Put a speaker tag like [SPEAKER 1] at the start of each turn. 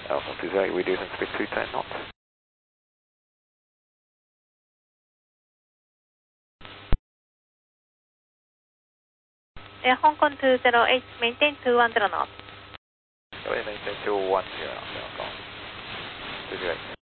[SPEAKER 1] Alpha 20, reducing speed to 10 knots.
[SPEAKER 2] Hong Kong 208, maintain 210 knots.
[SPEAKER 1] Maintain 210 knots. 208.